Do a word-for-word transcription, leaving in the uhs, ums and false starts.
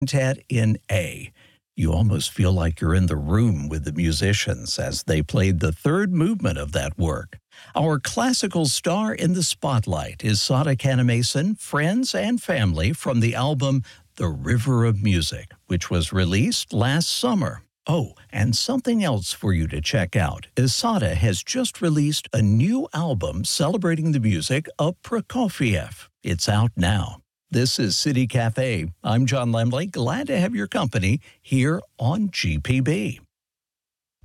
Quintet in A. You almost feel like you're in the room with the musicians as they played the third movement of that work. Our classical star in the spotlight is Sada Kanemason, friends and family from the album The River of Music, which was released last summer. Oh, and something else for you to check out is Sada has just released a new album celebrating the music of Prokofiev. It's out now. This is City Cafe. I'm John Lemley. Glad to have your company here on G P B.